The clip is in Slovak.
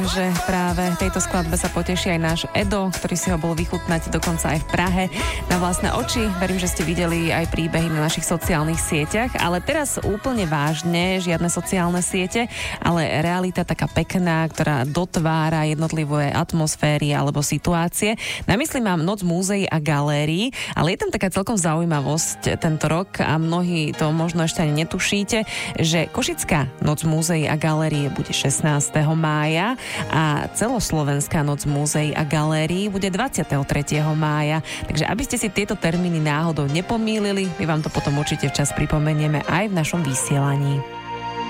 Že práve tejto skladbe sa poteší aj náš Edo, ktorý si ho bol vychutnať dokonca aj v Prahe na vlastné oči. Verím, že ste videli aj príbehy na našich sociálnych sieťach, ale teraz úplne vážne, žiadne sociálne siete, ale realita taká pekná, ktorá dotvára jednotlivé atmosféry alebo situácie. Na mysli mám Noc múzeí a galérií, ale je tam taká celkom zaujímavosť tento rok a mnohí to možno ešte ani netušíte, že Košická Noc múzeí a galérie bude 16. mája a celoslovenská Noc múzeí a galérií bude 23. mája. Takže aby ste si tieto termíny náhodou nepomýlili, my vám to potom určite včas pripomenieme aj v našom vysielaní.